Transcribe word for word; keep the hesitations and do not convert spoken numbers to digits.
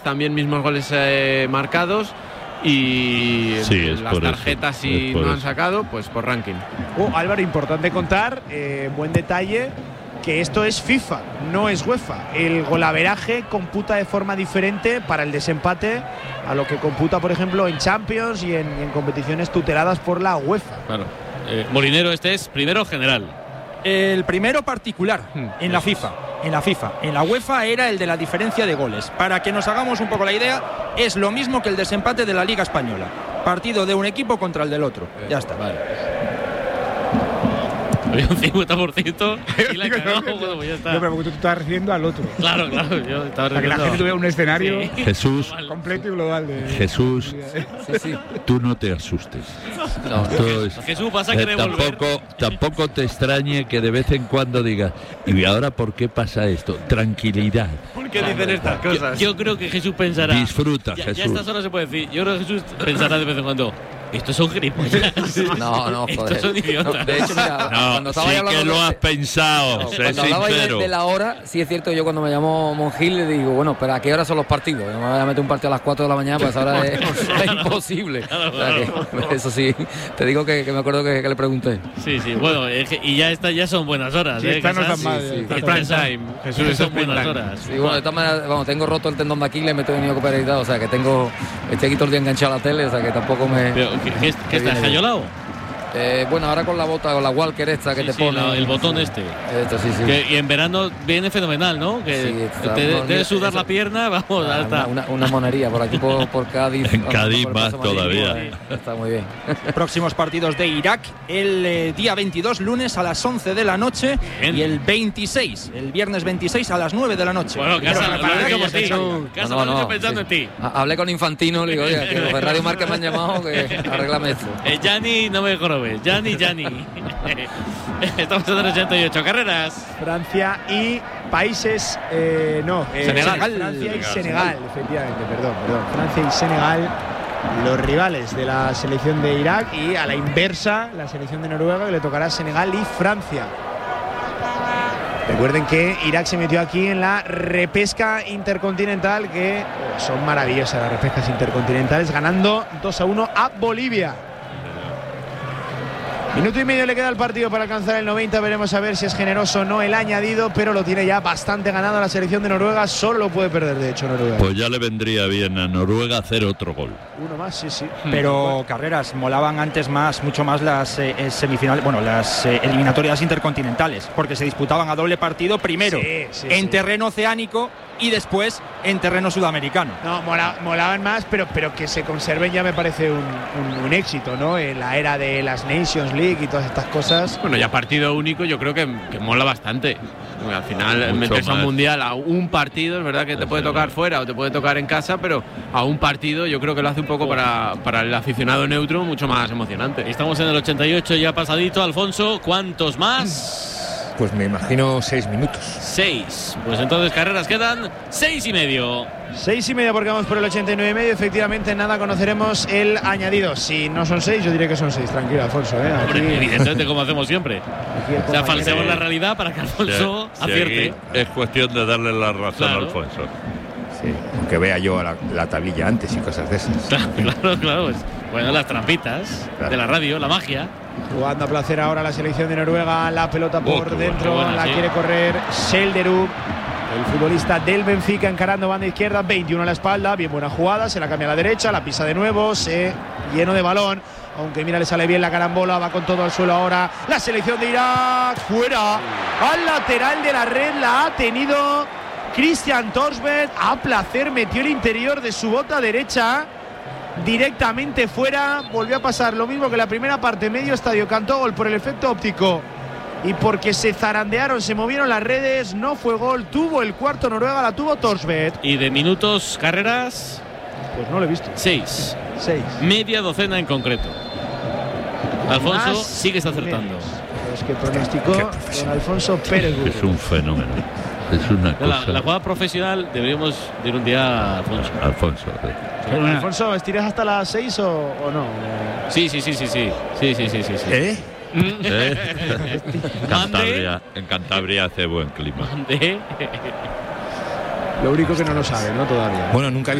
también mismos goles eh, marcados. Y sí, es las por tarjetas eso, si por no han eso. sacado, pues por ranking. Oh, Álvaro, importante contar, eh, buen detalle, que esto es FIFA, no es UEFA. El golaveraje computa de forma diferente para el desempate a lo que computa, por ejemplo, en Champions y en, y en competiciones tuteladas por la UEFA. Claro. Eh, Molinero, este es primero general. El primero particular Hmm, en la eso FIFA. En la FIFA. En la UEFA era el de la diferencia de goles. Para que nos hagamos un poco la idea, es lo mismo que el desempate de la Liga Española. Partido de un equipo contra el del otro. Eh, ya está. Vale. Había un cincuenta por ciento y la he cagado, bueno, pues ya está. No, pero porque tú te estás refiriendo al otro. Claro, claro, yo estaba Para que la refiriendo- gente tuviera un escenario Sí. Jesús, completo y global. De, Jesús, Sí, sí. tú no te asustes. No, Esto es- Jesús, vas a querer eh, volver. tampoco, tampoco te extrañe que de vez en cuando digas, ¿y ahora por qué pasa esto? Tranquilidad. ¿Por qué dicen estas cosas? Yo, yo creo que Jesús pensará. Disfruta, ya, Jesús. Ya a estas horas se puede decir. Yo creo que Jesús pensará de vez en cuando. Estos son gilipollas. no, no, Estos joder. son idiotas. No, de hecho, mira, No, cuando estaba sí hablando que lo de- has pensado, No, sé cuando hablabais de, sincero. de la hora, sí es cierto, yo cuando me llamó Monjil le digo, bueno, pero ¿a qué hora son los partidos? No me voy a meter un partido a las cuatro de la mañana, pues ahora es, es imposible. O sea que, eso sí, te digo que, que me acuerdo que, que le pregunté. Sí, sí, bueno, es que- y ya está, ya son buenas horas. Sí, ¿eh? esta no Quizás. está mal, sí, sí. Estas Prime son- time. Jesús, son eso es buenas prime time. horas. Sí, bueno, de todas maneras, vamos, tengo roto el tendón de Aquiles, me he tenido que operar y tal, o sea que tengo, estoy aquí todo el día enganchado a la tele, o sea que tampoco me... Pero, ¿qué, qué, qué está viene bien. enjayolado? Eh, bueno, ahora con la bota, con la Walker esta que Sí, te sí, pone... la- el botón este. Esto, sí, sí. Que- y en verano viene fenomenal, ¿no? Que Sí, está- te no, debe mira, sudar eso- la pierna, vamos, Ah, ya está. una, una, una monería por aquí por, por Cádiz. En vamos, Cádiz por el más Paso Marítimo, todavía. eh, Está muy bien. Próximos partidos de Irak el eh, día veintidós, lunes a las once de la noche. Bien. Y el veintiséis, el viernes veintiséis a las nueve de la noche. Bueno, casa, Pero lo para he que dicho ya por ti. estéis- Casa, No, lo he no, dicho pensando sí. en ti. Ha- Hablé con Infantino, le digo, oye, que los de Radio Marca me han llamado, que arreglame esto. Eh, Gianni, no me jorobes. Gianni, Gianni. Estamos en el ochenta y ocho. Carreras. Francia y países. Eh, no, eh, Senegal. Francia y Senegal, efectivamente, perdón, perdón. Francia y Senegal, los rivales de la selección de Irak, y a la inversa, la selección de Noruega, que le tocará Senegal y Francia. Recuerden que Irak se metió aquí en la repesca intercontinental, que oh, son maravillosas las repescas intercontinentales, ganando dos a uno a Bolivia. Minuto y medio le queda al partido para alcanzar el noventa. Veremos a ver si es generoso o no el añadido, pero lo tiene ya bastante ganado la selección de Noruega. Solo lo puede perder, de hecho, Noruega. Pues ya le vendría bien a Noruega hacer otro gol. Uno más, sí, sí. Pero Carreras, molaban antes más, mucho más las eh, eh, semifinales, bueno, las eh, eliminatorias intercontinentales, porque se disputaban a doble partido, primero Sí, sí, en sí. terreno oceánico y después en terreno sudamericano. No, mola- molaban más, pero, pero que se conserven ya me parece un, un- un éxito, ¿no? En la era de las Nations League y todas estas cosas. Bueno, ya partido único yo creo que, que mola bastante. Porque al final Mucho meterse a un más. mundial a un partido, es verdad que te puede tocar fuera o te puede tocar en casa, pero a un partido yo creo que lo hace un poco para, para el aficionado neutro mucho más emocionante. Estamos en el ochenta y ocho ya pasadito. Alfonso, ¿cuántos más? Pues me imagino seis minutos. Seis. Pues entonces Carreras quedan seis y medio. Seis y media porque vamos por el ochenta y nueve y medio. Efectivamente, nada, conoceremos el añadido. Si no son seis, yo diré que son seis. Tranquilo, Alfonso. ¿eh? Aquí, Hombre, evidentemente, como hacemos siempre. aquí el O sea, compañero- falseamos la realidad para que Alfonso Sí, acierte. aquí es cuestión de darle la razón Claro. a Alfonso. Sí, aunque vea yo la, la tablilla antes y cosas de esas. Claro, claro, claro. Pues, bueno, las trampitas Claro. de la radio, la magia. Jugando a placer ahora la selección de Noruega. La pelota por Oh, qué dentro. buena, la sí. quiere correr Selderud, el futbolista del Benfica, encarando banda izquierda. veintiuno a la espalda. Bien buena jugada. Se la cambia a la derecha. La pisa de nuevo. Se lleno de balón. Aunque mira, le sale bien la carambola. Va con todo al suelo ahora. La selección de Irak. Fuera. Al lateral de la red. La ha tenido Christian Thorsberg. A placer metió el interior de su bota derecha directamente fuera. Volvió a pasar lo mismo que la primera parte. Medio estadio cantó gol por el efecto óptico y porque se zarandearon, se movieron las redes. No fue gol. Tuvo el cuarto Noruega, la tuvo Thorsberg. Y de minutos, Carreras, Pues no lo he visto. seis. Seis. Media docena en concreto. Alfonso, Más sigues acertando. menos. Es que pronosticó don Alfonso Pérez. Es un fenómeno. Es una La, cosa. la jugada profesional deberíamos de ir un día a Alfonso. Alfonso. Perdona, Alfonso, ¿estiras hasta las seis o, o no? Sí, sí, sí, sí, sí. Sí, sí, sí, sí, sí. ¿Eh? ¿Eh? En Cantabria, en Cantabria hace buen clima. De- Lo único que no lo sabe, ¿no? Todavía. Bueno, nunca he